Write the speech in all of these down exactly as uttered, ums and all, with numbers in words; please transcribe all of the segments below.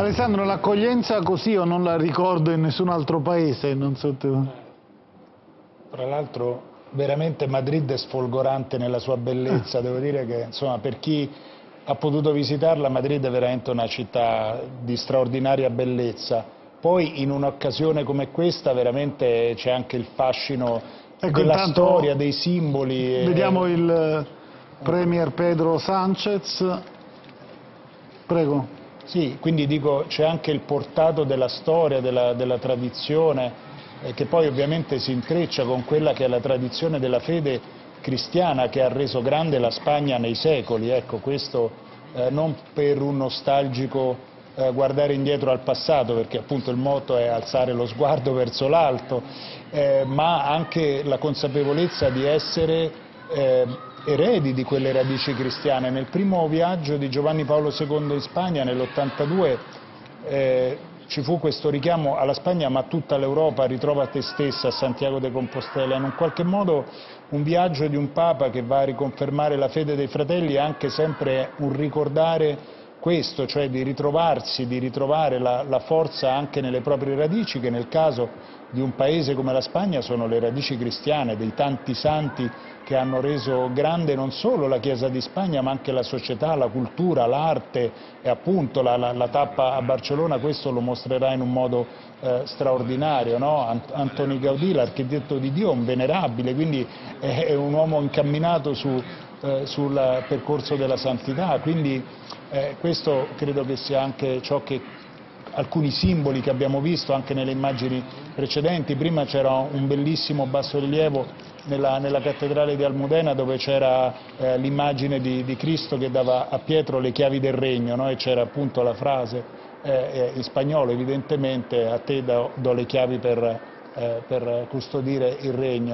Alessandro, l'accoglienza così io non la ricordo in nessun altro paese, non so tu. Tra l'altro veramente Madrid è sfolgorante nella sua bellezza, devo dire che insomma, per chi ha potuto visitarla, Madrid è veramente una città di straordinaria bellezza. Poi in un'occasione come questa veramente c'è anche il fascino ecco, della intanto storia, dei simboli. E... Vediamo il Premier Pedro Sánchez. Prego. Sì, quindi dico c'è anche il portato della storia, della, della tradizione, eh, che poi ovviamente si intreccia con quella che è la tradizione della fede cristiana che ha reso grande la Spagna nei secoli. Ecco, questo eh, non per un nostalgico eh, guardare indietro al passato, perché appunto il motto è alzare lo sguardo verso l'alto, eh, ma anche la consapevolezza di essere eh, eredi di quelle radici cristiane. Nel primo viaggio di Giovanni Paolo secondo in Spagna nell'ottantadue eh, ci fu questo richiamo alla Spagna, ma tutta l'Europa ritrova te stessa a Santiago de Compostela, in un qualche modo un viaggio di un Papa che va a riconfermare la fede dei fratelli, è anche sempre un ricordare questo, cioè di ritrovarsi, di ritrovare la, la forza anche nelle proprie radici, che nel caso di un paese come la Spagna sono le radici cristiane, dei tanti santi che hanno reso grande non solo la Chiesa di Spagna ma anche la società, la cultura, l'arte e appunto la, la, la tappa a Barcellona questo lo mostrerà in un modo eh, straordinario, no? Ant Antoni Gaudí, l'architetto di Dio, un venerabile, quindi è, è un uomo incamminato su, eh, sul percorso della santità, quindi eh, questo credo che sia anche ciò che alcuni simboli che abbiamo visto anche nelle immagini precedenti. Prima c'era un bellissimo bassorilievo nella, nella cattedrale di Almudena dove c'era eh, l'immagine di, di Cristo che dava a Pietro le chiavi del regno, no? E c'era appunto la frase eh, in spagnolo evidentemente: a te do, do le chiavi per, eh, per custodire il regno.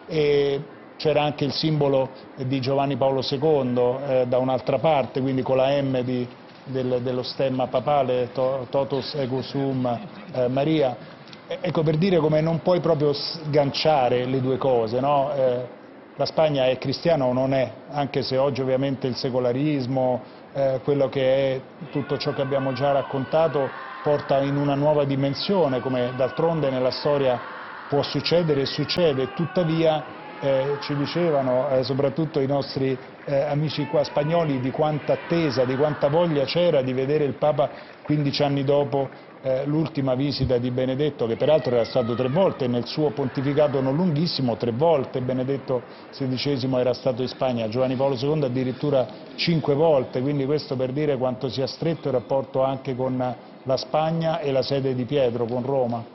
E c'era anche il simbolo di Giovanni Paolo secondo eh, da un'altra parte, quindi con la M di Del, dello stemma papale, to, totus ego sum eh, Maria. E, ecco, per dire come non puoi proprio sganciare le due cose, no? Eh, la Spagna è cristiana o non è, anche se oggi ovviamente il secolarismo, eh, quello che è tutto ciò che abbiamo già raccontato, porta in una nuova dimensione, come d'altronde nella storia può succedere e succede, tuttavia Eh, ci dicevano, eh, soprattutto i nostri eh, amici qua spagnoli, di quanta attesa, di quanta voglia c'era di vedere il Papa quindici anni dopo eh, l'ultima visita di Benedetto, che peraltro era stato tre volte nel suo pontificato non lunghissimo, tre volte Benedetto sedicesimo era stato in Spagna, Giovanni Paolo secondo addirittura cinque volte, quindi questo per dire quanto sia stretto il rapporto anche con la Spagna e la sede di Pietro, con Roma.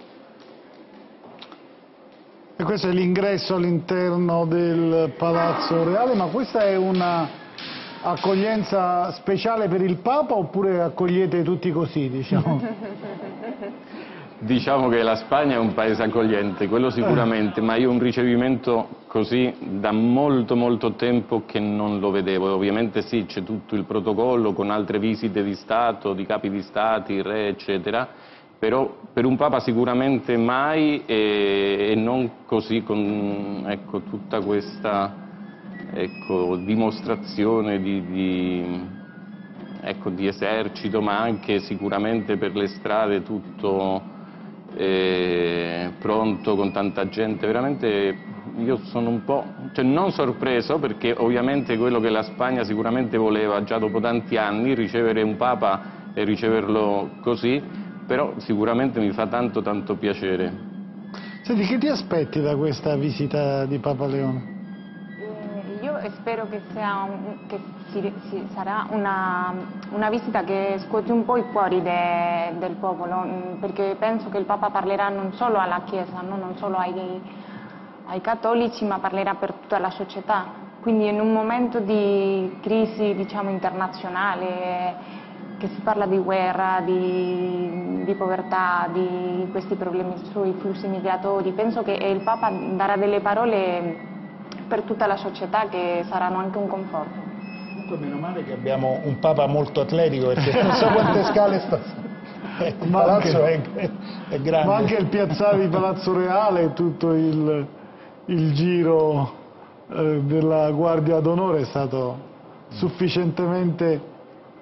E questo è l'ingresso all'interno del Palazzo Reale, ma questa è una accoglienza speciale per il Papa oppure accogliete tutti così, diciamo? Diciamo che la Spagna è un paese accogliente, quello sicuramente, ma io un ricevimento così da molto molto tempo che non lo vedevo. Ovviamente sì, c'è tutto il protocollo con altre visite di Stato, di capi di Stati, re, eccetera, però per un Papa sicuramente mai e, e non così con ecco, tutta questa ecco, dimostrazione di, di, ecco, di esercito, ma anche sicuramente per le strade tutto eh, pronto con tanta gente. Veramente io sono un po', cioè non sorpreso, perché ovviamente quello che la Spagna sicuramente voleva già dopo tanti anni, ricevere un Papa e riceverlo così, però sicuramente mi fa tanto tanto piacere. Senti, che ti aspetti da questa visita di Papa Leone? Eh, io spero che, sia un, che si, si, sarà una, una visita che scuote un po' i cuori de, del popolo, perché penso che il Papa parlerà non solo alla Chiesa, no? Non solo ai, ai cattolici, ma parlerà per tutta la società. Quindi in un momento di crisi, diciamo, internazionale, che si parla di guerra, di, di povertà, di questi problemi sui flussi migratori, penso che il Papa darà delle parole per tutta la società che saranno anche un conforto. Comunque meno male che abbiamo un Papa molto atletico, perché non so quante scale sta... Il ma palazzo anche, è, è grande. Ma anche il piazzale di Palazzo Reale, tutto il, il giro eh, della Guardia d'Onore è stato sufficientemente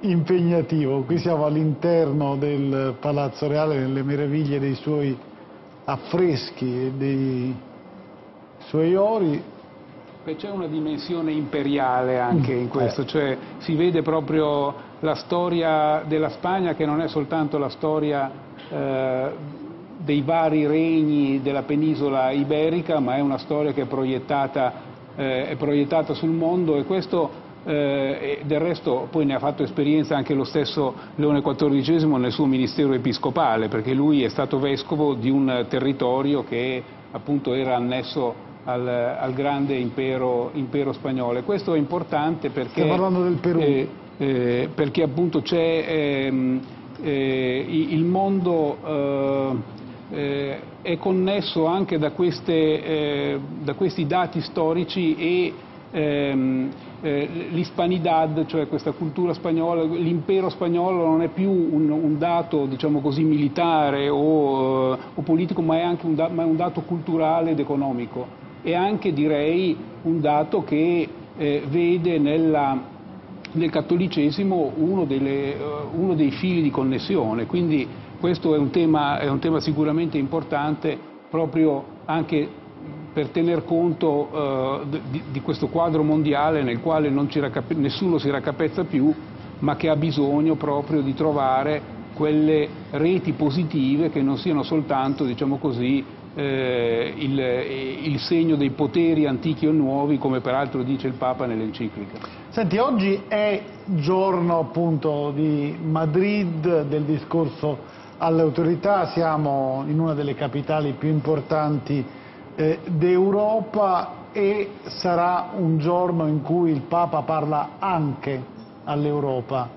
impegnativo. Qui siamo all'interno del Palazzo Reale, nelle meraviglie dei suoi affreschi e dei suoi ori. C'è una dimensione imperiale anche in questo, cioè si vede proprio la storia della Spagna, che non è soltanto la storia eh, dei vari regni della penisola iberica, ma è una storia che è proiettata, eh, è proiettata sul mondo, e questo eh, del resto poi ne ha fatto esperienza anche lo stesso Leone quattordicesimo nel suo ministero episcopale, perché lui è stato vescovo di un territorio che appunto era annesso Al, al grande impero, impero spagnolo. E questo è importante perché, stiamo parlando del Perù, eh, eh, perché appunto c'è ehm, eh, il mondo eh, eh, è connesso anche da, queste, eh, da questi dati storici, e ehm, eh, l'Hispanidad, cioè questa cultura spagnola, l'impero spagnolo non è più un, un dato, diciamo così, militare o, o politico, ma è anche un, da, ma è un dato culturale ed economico. E anche, direi, un dato che eh, vede nella, nel cattolicesimo uno, delle, uh, uno dei fili di connessione. Quindi questo è un tema, è un tema sicuramente importante, proprio anche per tener conto uh, di, di questo quadro mondiale nel quale non ci raccape- nessuno si raccapezza più, ma che ha bisogno proprio di trovare quelle reti positive che non siano soltanto, diciamo così, Eh, il, il segno dei poteri antichi o nuovi, come peraltro dice il Papa nell'enciclica. Senti, oggi è giorno appunto di Madrid, del discorso alle autorità, siamo in una delle capitali più importanti eh, d'Europa, e sarà un giorno in cui il Papa parla anche all'Europa.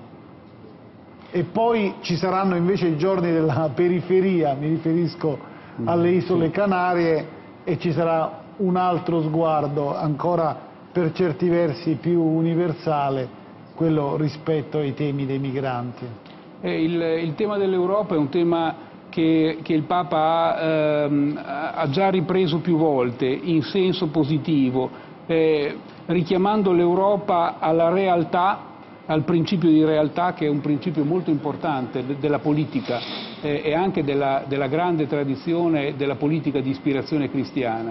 E poi ci saranno invece i giorni della periferia, mi riferisco alle isole Canarie, e ci sarà un altro sguardo ancora per certi versi più universale, quello rispetto ai temi dei migranti. Eh, il, il tema dell'Europa è un tema che, che il Papa ha, ehm, ha già ripreso più volte in senso positivo, eh, richiamando l'Europa alla realtà, al principio di realtà, che è un principio molto importante de- della politica eh, e anche della, della grande tradizione della politica di ispirazione cristiana.